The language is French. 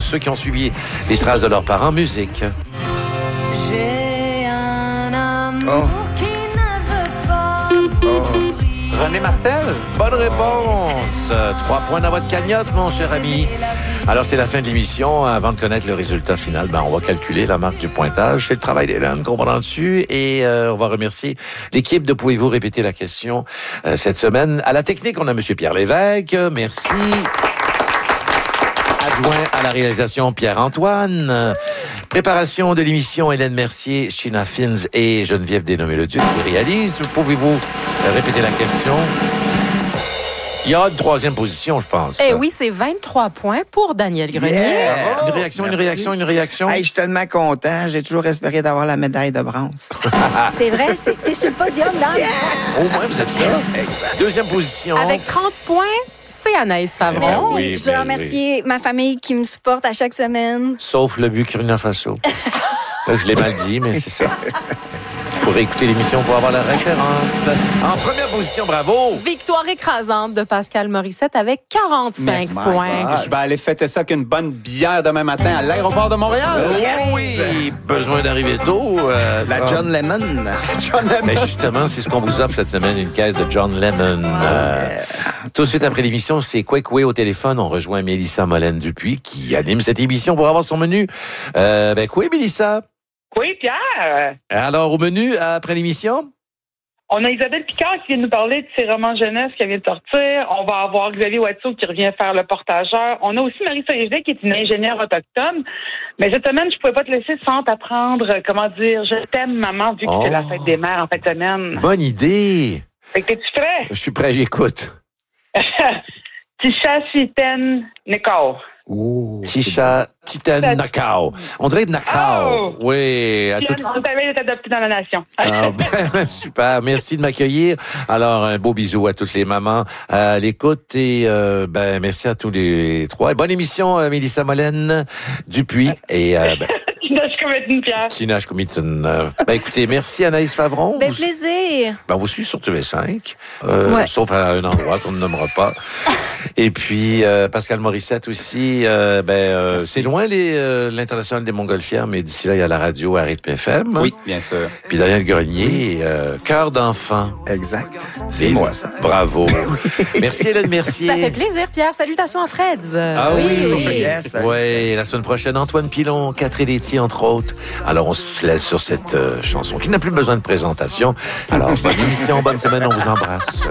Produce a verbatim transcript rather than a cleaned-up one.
ceux qui ont suivi les traces de leurs parents. Musique. J'ai un amour Oh. qui ne veut pas mourir. René Martel, bonne réponse. Euh, Trois points dans votre cagnotte, mon cher ami. Alors, c'est la fin de l'émission. Avant de connaître le résultat final, ben, on va calculer la marque du pointage. C'est le travail d'Hélène qu'on va dessus. Et euh, on va remercier l'équipe de Pouvez-vous répéter la question euh, cette semaine. À la technique, on a M. Pierre Lévesque. Merci. Adjoint à la réalisation, Pierre-Antoine. Préparation de l'émission, Hélène Mercier, Sheena Fins et Geneviève Dénommé-le-Duc qui réalisent. Pouvez-vous euh, répéter la question? Il y aura une troisième position, je pense. Eh oui, c'est vingt-trois points pour Daniel Grenier. Yeah! Une réaction, Merci. une réaction, une réaction. Hey, je suis tellement content. J'ai toujours espéré d'avoir la médaille de bronze. C'est vrai, c'est- t'es sur le podium, Dan. Au moins, vous êtes là. Deuxième position. Avec trente points, c'est Anaïs Favron. Merci. oui, je dois mais remercier ma famille qui me supporte à chaque semaine. Sauf le Burkina Faso. Là, je l'ai mal dit, mais c'est ça. Il faut réécouter l'émission pour avoir la référence. En première position, bravo. Victoire écrasante de Pascal Morissette avec quarante-cinq Merci. points. Je vais aller fêter ça avec une bonne bière demain matin à l'aéroport de Montréal. Yes! Oui, besoin d'arriver tôt. euh, La comme- John Lemon. John Lemon. Mais justement, c'est ce qu'on vous offre cette semaine, une caisse de John Lemon. Euh, tout de suite après l'émission, c'est Quick Way au téléphone. On rejoint Mélissa Molène-Dupuis qui anime cette émission pour avoir son menu. Euh, ben, quoi, Mélissa? Oui, Pierre. Alors, au menu, après l'émission? On a Isabelle Picard qui vient nous parler de ses romans jeunesse qui vient de sortir. On va avoir Xavier Watteau qui revient faire le portageur. On a aussi Marie Saint-Gilles qui est une ingénieure autochtone. Mais cette semaine, je pouvais pas te laisser sans t'apprendre, comment dire, je t'aime, maman, vu que Oh. c'est la fête des mères en fin de semaine. Bonne idée. Fait que t'es-tu prêt? Je suis prêt, j'écoute. Tisha Siten Nicole. Oh. Tisha Titan Nakao. On dirait Nakao. Oh. Oui. À Tiens, toute... on t'avait été adopté dans la nation. Ah, ben, super, merci de m'accueillir. Alors, un beau bisou à toutes les mamans à l'écoute et euh, ben merci à tous les trois. Et bonne émission, euh, Mélissa Molène Dupuis et euh, ben, Je commets une pierre. Tinashe Comitten. Euh, Ben écoutez, merci Anaïs Favron. Ben, Vous- plaisir. Ben, on vous suit sur T V cinq, euh, Ouais. sauf à un endroit qu'on ne nommera pas. Et puis, euh, Pascal Morissette aussi, euh, ben, euh, c'est loin les, euh, l'International des Montgolfières, mais d'ici là, il y a la radio à Rythme F M. Oui, bien sûr. Puis Daniel Grenier, euh, Cœur d'enfant. Exact. C'est moi, ça. Bravo. Merci Hélène Mercier. Ça fait plaisir, Pierre. Salutations à Freds. Ah oui, Yes, salut. ouais, la semaine prochaine, Antoine Pilon, Catherine Laitier, entre autres. Alors, on se laisse sur cette euh, chanson qui n'a plus besoin de présentation. Alors, bonne émission, bonne semaine, on vous embrasse.